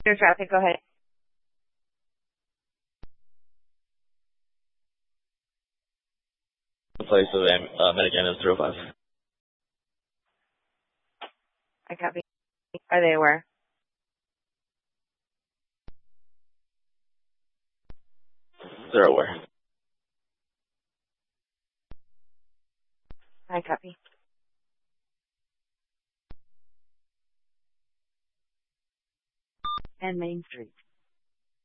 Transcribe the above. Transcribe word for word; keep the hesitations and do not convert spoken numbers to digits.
Your traffic, go ahead. The place of uh, Medican is zero five. I copy. Are they aware? They're aware. I copy. And Main Street.